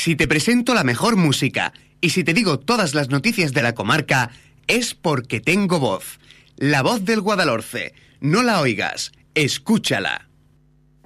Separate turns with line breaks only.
Si te presento la mejor música y si te digo todas las noticias de la comarca, es porque tengo voz. La voz del Guadalhorce. No la oigas, escúchala.